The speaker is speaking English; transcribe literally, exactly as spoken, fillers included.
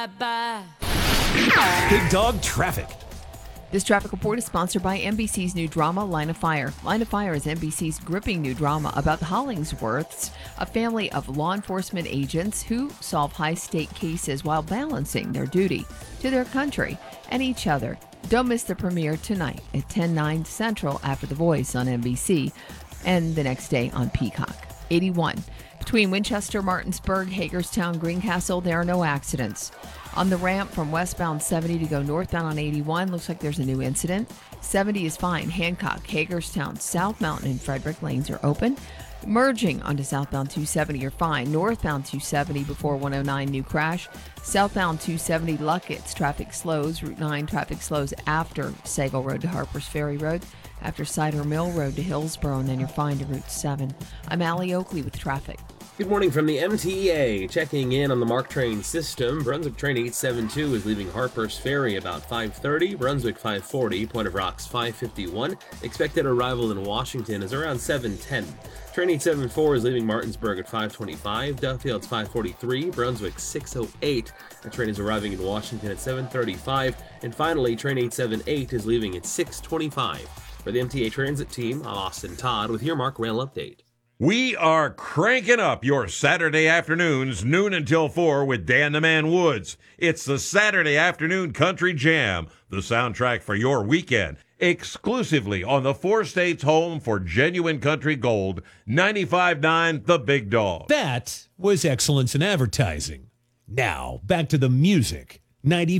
Bye. Big Dog Traffic. This traffic report is sponsored by N B C's new drama, Line of Fire. Line of Fire is N B C's gripping new drama about the Hollingsworths, a family of law enforcement agents who solve high-stake cases while balancing their duty to their country and each other. Don't miss the premiere tonight at ten, nine Central after The Voice on N B C and the next day on Peacock. eighty-one. Between Winchester, Martinsburg, Hagerstown, Greencastle, there are no accidents. On the ramp from westbound seventy to go northbound on eighty-one, looks like there's a new incident. seventy is fine. Hancock, Hagerstown, South Mountain, and Frederick lanes are open. Merging onto southbound two seventy, you're fine. Northbound two seventy before one oh nine, new crash. Southbound two seventy, Luckett's, traffic slows. Route nine, traffic slows after Sagal Road to Harpers Ferry Road, after Cider Mill Road to Hillsborough, and then you're fine to Route seven. I'm Allie Oakley with traffic. Good morning from the M T A. Checking in on the MARC train system. Brunswick train eight seventy-two is leaving Harpers Ferry about five thirty. Brunswick five forty, Point of Rocks five fifty-one. Expected arrival in Washington is around seven ten. Train eight seventy-four is leaving Martinsburg at five twenty-five. Duffield's five forty-three. Brunswick six oh eight. The train is arriving in Washington at seven thirty-five. And finally, train eight seventy-eight is leaving at six twenty-five. For the M T A Transit Team, I'm Austin Todd with your MARC Rail Update. We are cranking up your Saturday afternoons, noon until four, with Dan the Man Woods. It's the Saturday Afternoon Country Jam, the soundtrack for your weekend, exclusively on the four states home for genuine country gold, ninety-five point nine The Big Dog. That was excellence in advertising. Now, back to the music. ninety